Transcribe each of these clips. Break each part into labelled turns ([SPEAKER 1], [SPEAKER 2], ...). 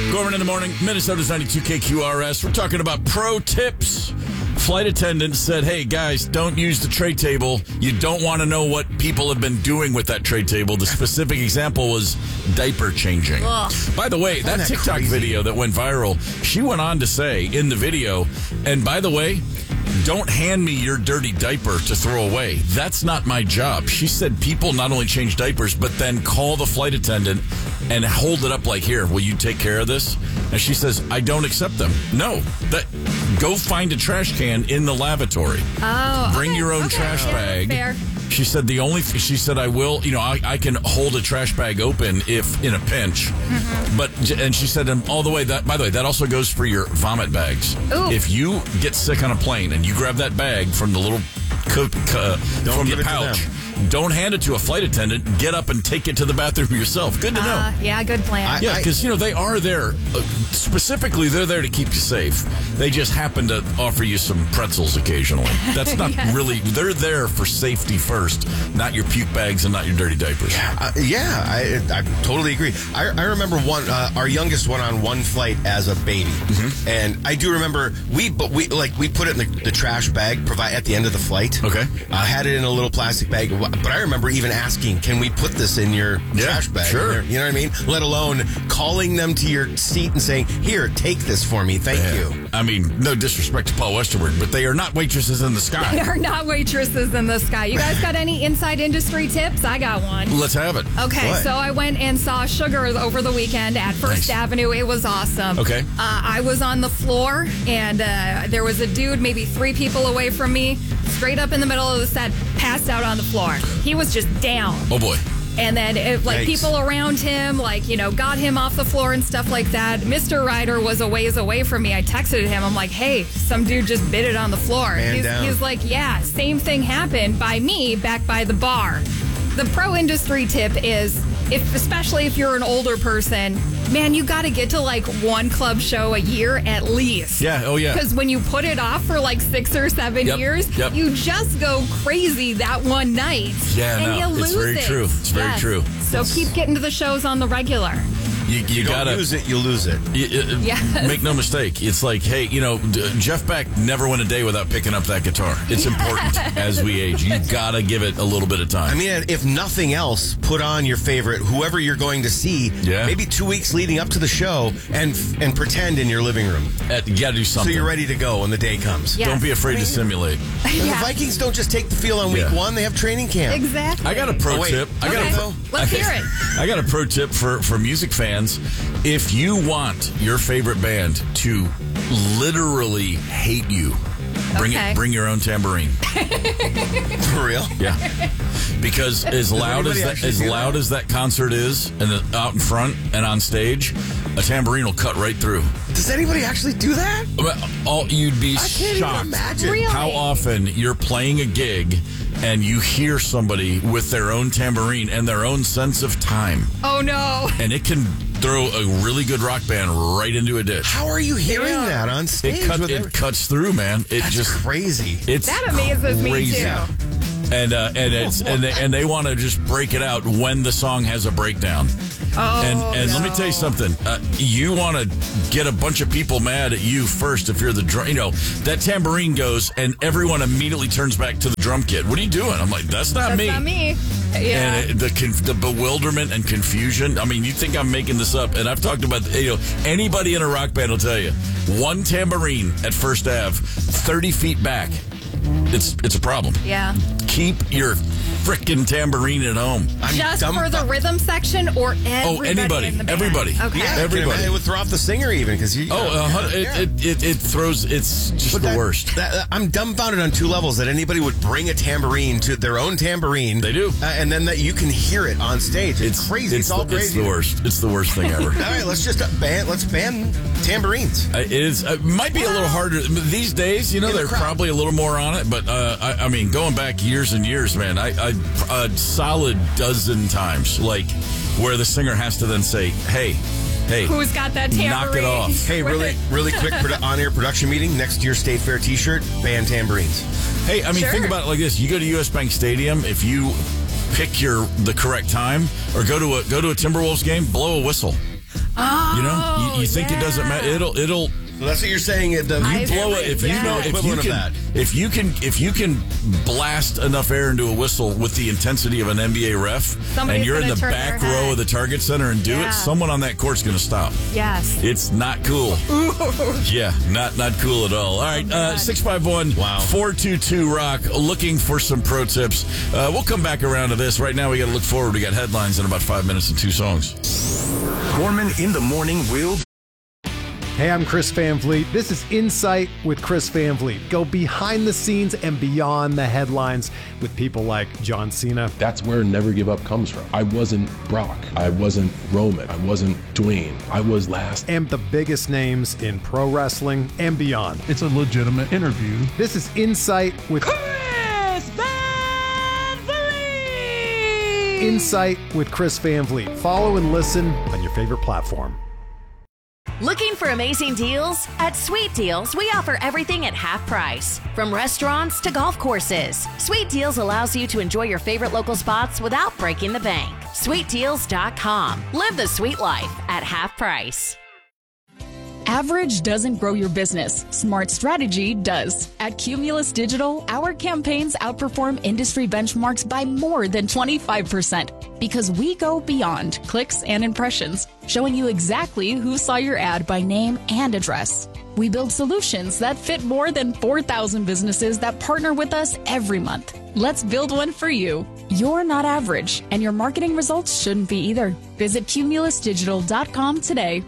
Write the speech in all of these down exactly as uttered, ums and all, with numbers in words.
[SPEAKER 1] Gorman in the morning, Minnesota's ninety-two K Q R S. We're talking about pro tips. Flight attendants said, hey, guys, don't use the tray table. You don't want to know what people have been doing with that tray table. The specific example was diaper changing.
[SPEAKER 2] Ugh.
[SPEAKER 1] By the way, that,
[SPEAKER 3] that
[SPEAKER 1] TikTok
[SPEAKER 3] crazy?
[SPEAKER 1] video that went viral, she went on to say in the video, and by the way, don't hand me your dirty diaper to throw away. That's not my job. She said people not only change diapers, but then call the flight attendant and hold it up like, here, will you take care of this? And she says, I don't accept them. No. That, go find a trash can in the lavatory.
[SPEAKER 2] Oh,
[SPEAKER 1] Bring
[SPEAKER 2] okay,
[SPEAKER 1] your own
[SPEAKER 2] okay,
[SPEAKER 1] trash
[SPEAKER 2] fair,
[SPEAKER 1] bag.
[SPEAKER 2] Fair.
[SPEAKER 1] She said the only, she said, I will, you know, I, I can hold a trash bag open if in a pinch.
[SPEAKER 2] Mm-hmm.
[SPEAKER 1] But, and she said, um, all the way, that, by the way, that also goes for your vomit bags.
[SPEAKER 2] Ooh.
[SPEAKER 1] If you get sick on a plane and you grab that bag from the little, co- co-
[SPEAKER 3] Don't
[SPEAKER 1] from
[SPEAKER 3] give
[SPEAKER 1] the
[SPEAKER 3] it to
[SPEAKER 1] pouch,
[SPEAKER 3] them.
[SPEAKER 1] don't hand it to a flight attendant. Get up and take it to the bathroom yourself. Good to know.
[SPEAKER 2] Uh, yeah, good plan.
[SPEAKER 3] I-
[SPEAKER 1] Yeah, because, you know, they are there, uh, specifically, they're there to keep you safe. They just happen to offer you some pretzels occasionally. That's not
[SPEAKER 2] Yes.
[SPEAKER 1] really, they're there for safety first, not your puke bags and not your dirty diapers.
[SPEAKER 3] Uh, yeah, I, I totally agree. I, I remember one, uh, our youngest went on one flight as a baby,
[SPEAKER 1] Mm-hmm.
[SPEAKER 3] and I do remember we, but we like we put it in the, the trash bag, provide at the end of the flight.
[SPEAKER 1] Okay.
[SPEAKER 3] uh, had it in a little plastic bag, but I remember even asking, "Can we put this in your
[SPEAKER 1] Yeah,
[SPEAKER 3] trash bag?"
[SPEAKER 1] sure.
[SPEAKER 3] There? You know what I mean? Let alone calling them to your seat and saying, "Here, take this for me, thank
[SPEAKER 1] Yeah.
[SPEAKER 3] you."
[SPEAKER 1] I mean, no disrespect to Paul Westerward, but they are not waitresses in the
[SPEAKER 2] They
[SPEAKER 1] sky.
[SPEAKER 2] are not waitresses in the sky. You guys got any inside industry tips? I got one.
[SPEAKER 1] Let's have it.
[SPEAKER 2] Okay,
[SPEAKER 3] What?
[SPEAKER 2] so I went and saw Sugar over the weekend at First
[SPEAKER 1] Nice.
[SPEAKER 2] Avenue. It was awesome.
[SPEAKER 1] Okay.
[SPEAKER 2] Uh, I was on the floor, and uh, there was a dude maybe three people away from me, straight up in the middle of the set, passed out on the floor. He was just down.
[SPEAKER 1] Oh, boy.
[SPEAKER 2] And then, it, like,
[SPEAKER 3] Yikes.
[SPEAKER 2] people around him, like, you know, got him off the floor and stuff like that. Mister Ryder was a ways away from me. I texted him. I'm like, hey, some dude just bit it on the floor.
[SPEAKER 3] Man
[SPEAKER 2] he's,
[SPEAKER 3] down.
[SPEAKER 2] he's like, yeah, same thing happened by me back by the bar. The pro industry tip is, if especially if you're an older person, man, you got to get to, like, one club show a year at least.
[SPEAKER 1] Yeah, oh, yeah.
[SPEAKER 2] Because when you put it off for, like, six or seven
[SPEAKER 1] Yep,
[SPEAKER 2] years,
[SPEAKER 1] yep.
[SPEAKER 2] you just go crazy that one night.
[SPEAKER 1] Yeah,
[SPEAKER 2] and
[SPEAKER 1] no,
[SPEAKER 2] you
[SPEAKER 1] it's
[SPEAKER 2] lose
[SPEAKER 1] very
[SPEAKER 2] it.
[SPEAKER 1] true. It's very
[SPEAKER 2] Yes.
[SPEAKER 1] true.
[SPEAKER 2] So keep getting to the shows on the regular.
[SPEAKER 1] You, you
[SPEAKER 3] You don't
[SPEAKER 1] gotta
[SPEAKER 3] use it, you lose it.
[SPEAKER 1] You, you-
[SPEAKER 2] Yes.
[SPEAKER 1] Make no mistake. It's like, hey, you know, D- Jeff Beck never went a day without picking up that guitar. It's important as we age. You gotta give it a little bit of time.
[SPEAKER 3] I mean, if nothing else, put on your favorite, whoever you're going to see,
[SPEAKER 1] Yeah.
[SPEAKER 3] maybe two weeks leading up to the show, and and pretend in your living room.
[SPEAKER 1] Uh, you gotta do
[SPEAKER 3] So
[SPEAKER 1] something.
[SPEAKER 3] you're ready to go when the day comes.
[SPEAKER 2] Yeah.
[SPEAKER 1] Don't be afraid to simulate.
[SPEAKER 3] And
[SPEAKER 2] Yeah.
[SPEAKER 3] The Vikings don't just take the field on week
[SPEAKER 1] Yeah.
[SPEAKER 3] one, they have training camp.
[SPEAKER 2] Exactly.
[SPEAKER 1] I got a pro
[SPEAKER 3] Oh, wait.
[SPEAKER 1] tip. I got
[SPEAKER 2] Okay.
[SPEAKER 1] a pro.
[SPEAKER 2] Let's hear it.
[SPEAKER 1] I got a pro tip for, for music fans. If you want your favorite band to literally hate you, bring
[SPEAKER 2] Okay.
[SPEAKER 1] it. Bring your own tambourine.
[SPEAKER 3] For real?
[SPEAKER 1] Yeah, because as loud as
[SPEAKER 3] anybody
[SPEAKER 1] that,
[SPEAKER 3] actually
[SPEAKER 1] as
[SPEAKER 3] do
[SPEAKER 1] loud
[SPEAKER 3] that?
[SPEAKER 1] as that concert is, and the, out in front and on stage, a tambourine will cut right through.
[SPEAKER 3] Does anybody actually do that?
[SPEAKER 1] Well, All you'd be
[SPEAKER 3] I can't
[SPEAKER 1] shocked
[SPEAKER 3] even imagine.
[SPEAKER 2] Really?
[SPEAKER 1] how often you're playing a gig and you hear somebody with their own tambourine and their own sense of time,
[SPEAKER 2] Oh, no.
[SPEAKER 1] and it can throw a really good rock band right into a ditch.
[SPEAKER 3] How are you hearing
[SPEAKER 2] Yeah.
[SPEAKER 3] that on stage?
[SPEAKER 1] It, cut,
[SPEAKER 3] with
[SPEAKER 1] it
[SPEAKER 3] every-
[SPEAKER 1] cuts through, man. It
[SPEAKER 3] That's
[SPEAKER 1] just
[SPEAKER 3] crazy.
[SPEAKER 1] it's
[SPEAKER 2] That amazes me,
[SPEAKER 1] crazy.
[SPEAKER 2] too.
[SPEAKER 1] And uh, and it's and they, and they want to just break it out when the song has a breakdown.
[SPEAKER 2] Oh,
[SPEAKER 1] And and let me
[SPEAKER 2] no.
[SPEAKER 1] tell you something. Uh, you want to get a bunch of people mad at you first if you're the drum. You know that tambourine goes and everyone immediately turns back to the drum kit. What are you doing? I'm like, that's not
[SPEAKER 2] That's
[SPEAKER 1] me.
[SPEAKER 2] not me. Yeah.
[SPEAKER 1] And it, the conf- the bewilderment and confusion. I mean, you think I'm making this up? And I've talked about, you know, anybody in a rock band will tell you, one tambourine at First Ave, thirty feet back. It's it's a problem.
[SPEAKER 2] yeah.
[SPEAKER 1] Keep your frickin' tambourine at home.
[SPEAKER 3] I'm
[SPEAKER 2] Just
[SPEAKER 3] dumb-
[SPEAKER 2] for the rhythm section or everybody
[SPEAKER 1] Oh, anybody.
[SPEAKER 2] in the band?
[SPEAKER 1] Everybody.
[SPEAKER 2] Okay.
[SPEAKER 3] Yeah,
[SPEAKER 1] Everybody.
[SPEAKER 3] It would throw off the singer even because you.
[SPEAKER 1] Oh, uh, hun- it,
[SPEAKER 3] yeah.
[SPEAKER 1] it, it, it throws. It's just
[SPEAKER 3] But
[SPEAKER 1] the
[SPEAKER 3] that-
[SPEAKER 1] worst.
[SPEAKER 3] that- I'm dumbfounded on two levels that anybody would bring a tambourine to their own tambourine.
[SPEAKER 1] They do.
[SPEAKER 3] uh, and then that you can hear it on stage. It's, crazy. It's, all
[SPEAKER 1] the,
[SPEAKER 3] crazy.
[SPEAKER 1] It's the worst. It's the worst thing ever.
[SPEAKER 3] All right, let's just uh, ban. Let's ban tambourines.
[SPEAKER 1] Uh, It is. It might be a little harder these days. You know,
[SPEAKER 3] In the
[SPEAKER 1] they're
[SPEAKER 3] crowd.
[SPEAKER 1] probably a little more on it. But uh, I, I mean, going back years and years, man, I, I a solid dozen times, like where the singer has to then say, "Hey, hey,
[SPEAKER 2] Who's got that tambourine?
[SPEAKER 1] knock it off."
[SPEAKER 3] Hey,
[SPEAKER 2] With
[SPEAKER 3] really,
[SPEAKER 2] it?
[SPEAKER 3] really quick produ- on-air production meeting next to your State Fair T-shirt. Ban tambourines.
[SPEAKER 1] Hey, I mean,
[SPEAKER 2] Sure.
[SPEAKER 1] think about it like this: you go to U S Bank Stadium, if you pick your the correct time, or go to a go to a Timberwolves game, blow a whistle.
[SPEAKER 2] Oh,
[SPEAKER 1] you know, you, you think
[SPEAKER 2] yeah.
[SPEAKER 1] it doesn't matter. It'll it'll.
[SPEAKER 3] So that's what you're saying. It, the,
[SPEAKER 1] You
[SPEAKER 2] I've-
[SPEAKER 1] blow it if you
[SPEAKER 2] yeah.
[SPEAKER 1] know if you
[SPEAKER 3] Equivalent of
[SPEAKER 1] can
[SPEAKER 3] that.
[SPEAKER 1] if you can if you can blast enough air into a whistle with the intensity of an N B A ref,
[SPEAKER 2] Somebody's
[SPEAKER 1] and you're in
[SPEAKER 2] gonna
[SPEAKER 1] the
[SPEAKER 2] turn
[SPEAKER 1] back
[SPEAKER 2] their
[SPEAKER 1] row
[SPEAKER 2] head.
[SPEAKER 1] of the Target Center and do
[SPEAKER 2] Yeah.
[SPEAKER 1] it, someone on that court's going to stop.
[SPEAKER 2] Yes.
[SPEAKER 1] It's not cool. Yeah, not not cool at all. All right, uh, six five one, four two two, rock, looking for some pro tips. Uh, we'll come back around to this. Right now, we got to look forward. We got headlines in about five minutes and two songs.
[SPEAKER 4] Gorman in the morning will.
[SPEAKER 5] Hey, I'm Chris Van Vliet. This is Insight with Chris Van Vliet. Go behind the scenes and beyond the headlines with people like John Cena.
[SPEAKER 6] That's where Never Give Up comes from. I wasn't Brock. I wasn't Roman. I wasn't Dwayne. I was last.
[SPEAKER 5] And the biggest names in pro wrestling and beyond.
[SPEAKER 7] It's a legitimate interview.
[SPEAKER 5] This is Insight with
[SPEAKER 8] Chris Van Vliet!
[SPEAKER 5] Insight with Chris Van Vliet. Follow and listen on your favorite platform.
[SPEAKER 9] Looking for amazing deals? At Sweet Deals, we offer everything at half price. From restaurants to golf courses, Sweet Deals allows you to enjoy your favorite local spots without breaking the bank. sweet deals dot com. Live the sweet life at half price.
[SPEAKER 10] Average doesn't grow your business. Smart strategy does. At Cumulus Digital, our campaigns outperform industry benchmarks by more than twenty-five percent because we go beyond clicks and impressions, showing you exactly who saw your ad by name and address. We build solutions that fit more than four thousand businesses that partner with us every month. Let's build one for you. You're not average, and your marketing results shouldn't be either. Visit cumulus digital dot com today.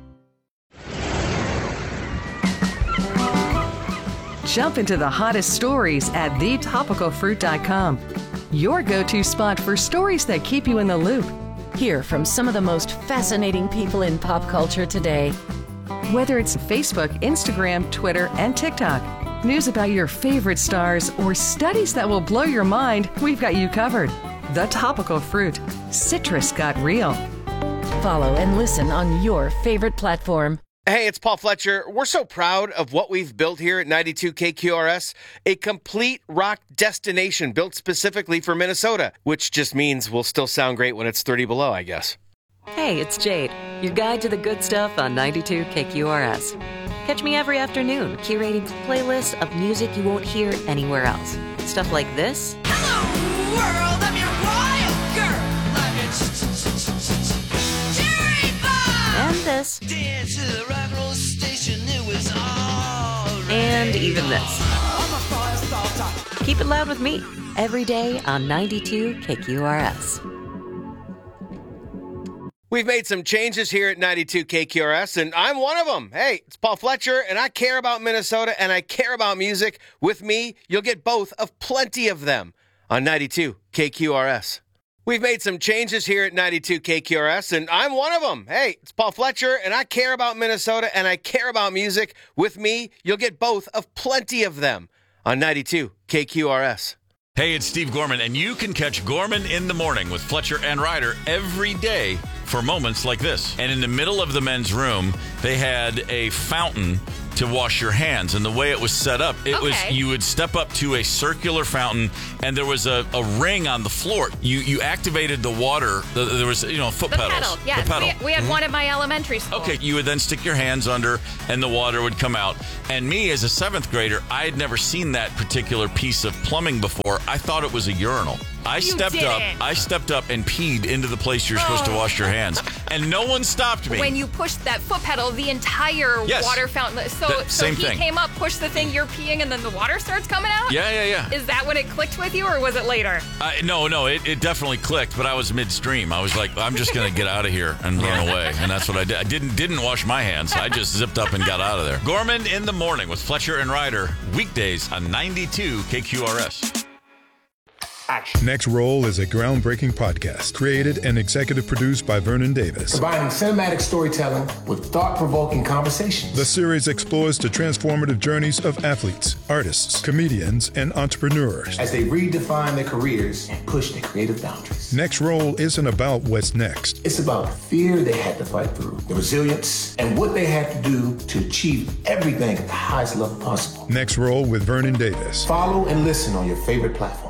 [SPEAKER 11] Jump into the hottest stories at the topical fruit dot com. Your go-to spot for stories that keep you in the loop.
[SPEAKER 12] Hear from some of the most fascinating people in pop culture today.
[SPEAKER 11] Whether it's Facebook, Instagram, Twitter, and TikTok, news about your favorite stars, or studies that will blow your mind, we've got you covered. The Topical Fruit. Citrus got real.
[SPEAKER 12] Follow and listen on your favorite platform.
[SPEAKER 3] Hey, it's Paul Fletcher. We're so proud of what we've built here at ninety-two K Q R S, a complete rock destination built specifically for Minnesota, which just means we'll still sound great when it's thirty below, I guess.
[SPEAKER 13] Hey, it's Jade, your guide to the good stuff on ninety-two K Q R S. Catch me every afternoon curating playlists of music you won't hear anywhere else. Stuff like this.
[SPEAKER 8] Hello, world, I'm your wild girl. I'm your cherry pie.
[SPEAKER 13] And this.
[SPEAKER 8] Dance to the rock and roll station, it was all
[SPEAKER 13] And even this. Keep it loud with me every day on ninety-two K Q R S.
[SPEAKER 3] We've made some changes here at ninety-two K Q R S, and I'm one of them. Hey, it's Paul Fletcher, and I care about Minnesota, and I care about music. With me, you'll get both of plenty of them on ninety-two K Q R S. We've made some changes here at ninety-two K Q R S, and I'm one of them. Hey, it's Paul Fletcher, and I care about Minnesota, and I care about music. With me, you'll get both of plenty of them on ninety-two K Q R S.
[SPEAKER 1] Hey, it's Steve Gorman, and you can catch Gorman in the Morning with Fletcher and Ryder every day for moments like this. And in the middle of the men's room, they had a fountain to wash your hands. And the way it was set up, it
[SPEAKER 2] Okay.
[SPEAKER 1] was you would step up to a circular fountain, and there was a, a ring on the floor. You you activated the water. The, there was, you know, foot
[SPEAKER 2] The
[SPEAKER 1] pedals.
[SPEAKER 2] pedal, yes.
[SPEAKER 1] The pedal.
[SPEAKER 2] We, we had
[SPEAKER 1] Mhm.
[SPEAKER 2] one at my elementary school.
[SPEAKER 1] Okay, you would then stick your hands under and the water would come out. And me, as a seventh grader, I had never seen that particular piece of plumbing before. I thought it was a urinal. I
[SPEAKER 2] You
[SPEAKER 1] stepped up,
[SPEAKER 2] didn't.
[SPEAKER 1] I stepped up and peed into the place you're supposed to wash your hands. And no one stopped me.
[SPEAKER 2] When you pushed that foot pedal, the entire
[SPEAKER 1] Yes.
[SPEAKER 2] water fountain. So,
[SPEAKER 1] That-
[SPEAKER 2] so
[SPEAKER 1] same
[SPEAKER 2] he
[SPEAKER 1] thing.
[SPEAKER 2] came up, pushed the thing, you're peeing, and then the water starts coming out?
[SPEAKER 1] Yeah, yeah, yeah.
[SPEAKER 2] Is that when it clicked with you, or was it later?
[SPEAKER 1] Uh, no, no, it, it definitely clicked, but I was midstream. I was like, I'm just going to get out of here and run away. And that's what I did. I didn't didn't wash my hands. I just zipped up and got out of there. Gorman in the Morning with Fletcher and Ryder, weekdays on ninety-two K Q R S.
[SPEAKER 14] Next Roll is a groundbreaking podcast created and executive produced by Vernon Davis.
[SPEAKER 15] Combining cinematic storytelling with thought-provoking conversations.
[SPEAKER 14] The series explores the transformative journeys of athletes, artists, comedians, and entrepreneurs
[SPEAKER 15] as they redefine their careers and push their creative boundaries.
[SPEAKER 14] Next Roll isn't about what's next.
[SPEAKER 15] It's about the fear they had to fight through, the resilience, and what they had to do to achieve everything at the highest level possible.
[SPEAKER 14] Next Roll with Vernon Davis.
[SPEAKER 15] Follow and listen on your favorite platform.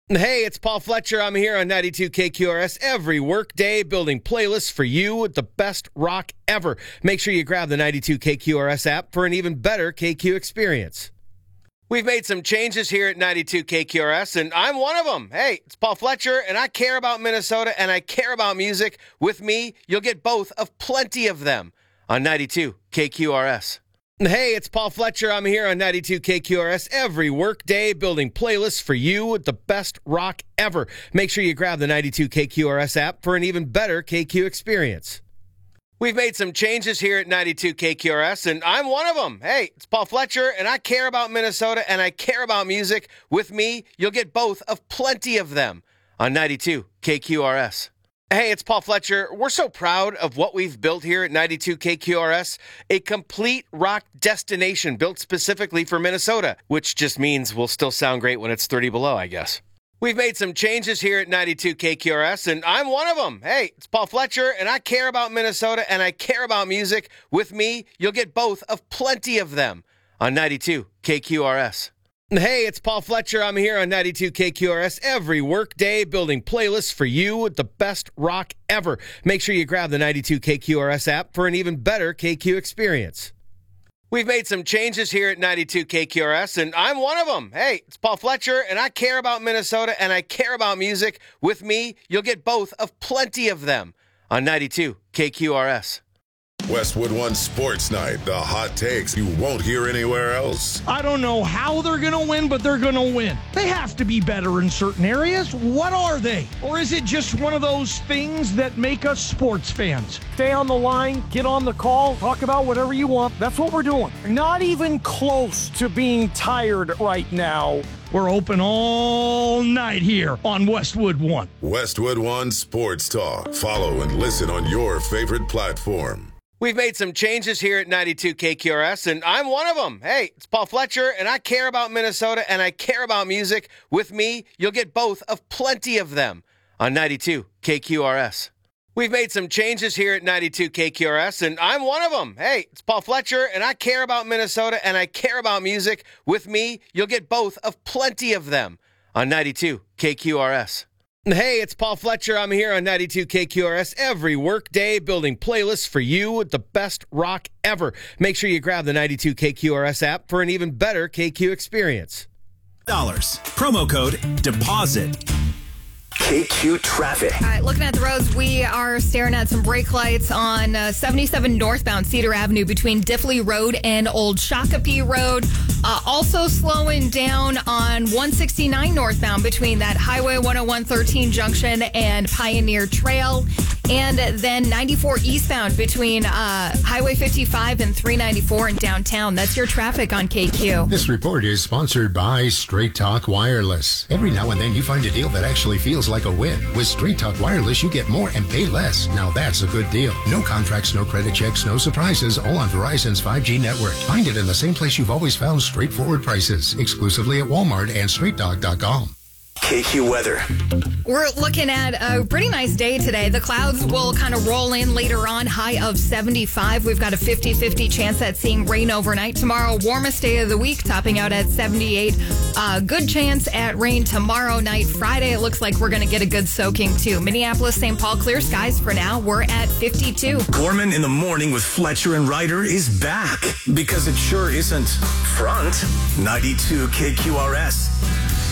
[SPEAKER 3] Hey, it's Paul Fletcher. I'm here on ninety-two K Q R S every workday building playlists for you with the best rock ever. Make sure you grab the ninety-two K Q R S app for an even better K Q experience. We've made some changes here at ninety-two K Q R S, and I'm one of them. Hey, it's Paul Fletcher, and I care about Minnesota, and I care about music. With me, you'll get both of plenty of them on ninety-two K Q R S. Hey, it's Paul Fletcher. I'm here on ninety-two K Q R S every workday building playlists for you with the best rock ever. Make sure you grab the ninety-two K Q R S app for an even better K Q experience. We've made some changes here at ninety-two K Q R S, and I'm one of them. Hey, it's Paul Fletcher, and I care about Minnesota, and I care about music. With me, you'll get both of plenty of them on ninety-two K Q R S. Hey, it's Paul Fletcher. We're so proud of what we've built here at ninety-two K Q R S, a complete rock destination built specifically for Minnesota, which just means we'll still sound great when it's thirty below, I guess. We've made some changes here at ninety-two K Q R S, and I'm one of them. Hey, it's Paul Fletcher, and I care about Minnesota, and I care about music. With me, you'll get both of plenty of them on ninety-two K Q R S. Hey, it's Paul Fletcher. I'm here on ninety-two K Q R S every workday building playlists for you with the best rock ever. Make sure you grab the ninety-two K Q R S app for an even better K Q experience. We've made some changes here at ninety-two K Q R S, and I'm one of them. Hey, it's Paul Fletcher, and I care about Minnesota, and I care about music. With me, you'll get both of plenty of them on ninety-two K Q R S.
[SPEAKER 7] Westwood One Sports Night, the hot takes you won't hear anywhere else.
[SPEAKER 16] I don't know how they're going to win, but they're going to win. They have to be better in certain areas. What are they? Or is it just one of those things that make us sports fans? Stay on the line, get on the call, talk about whatever you want. That's what we're doing. Not even close to being tired right now. We're open all night here on Westwood One.
[SPEAKER 7] Westwood One Sports Talk. Follow and listen on your favorite platform.
[SPEAKER 3] We've made some changes here at ninety-two K Q R S, and I'm one of them. Hey, it's Paul Fletcher, and I care about Minnesota, and I care about music. With me, you'll get both of plenty of them on ninety-two K Q R S. We've made some changes here at ninety-two K Q R S, and I'm one of them. Hey, it's Paul Fletcher, and I care about Minnesota, and I care about music. With me, you'll get both of plenty of them on ninety-two K Q R S. Hey, it's Paul Fletcher. I'm here on ninety-two K Q R S every workday building playlists for you with the best rock ever. Make sure you grab the ninety-two K Q R S app for an even better K Q experience.
[SPEAKER 17] Dollars. Promo code DEPOSIT.
[SPEAKER 4] K Q traffic.
[SPEAKER 2] All right, looking at the roads, we are staring at some brake lights on uh, seventy-seven northbound Cedar Avenue between Diffley Road and Old Shakopee Road. Uh, also slowing down on one sixty-nine northbound between that Highway one oh one thirteen junction and Pioneer Trail. And then ninety-four eastbound between uh, Highway fifty-five and three ninety-four in downtown. That's your traffic on K Q.
[SPEAKER 18] This report is sponsored by Straight Talk Wireless. Every now and then you find a deal that actually feels like a win. With Straight Talk Wireless, you get more and pay less. Now that's a good deal. No contracts, no credit checks, no surprises, all on Verizon's five G network. Find it in the same place you've always found straightforward prices, exclusively at Walmart and straight talk dot com.
[SPEAKER 4] K Q weather.
[SPEAKER 2] We're looking at a pretty nice day today. The clouds will kind of roll in later on, high of seventy-five. We've got a fifty-fifty chance at seeing rain overnight. Tomorrow, warmest day of the week, topping out at seventy-eight. Uh, good chance at rain tomorrow night. Friday, it looks like we're going to get a good soaking, too. Minneapolis, Saint Paul, clear skies for now. We're at fifty-two.
[SPEAKER 4] Gorman in the Morning with Fletcher and Ryder is back because it sure isn't front. ninety-two K Q R S.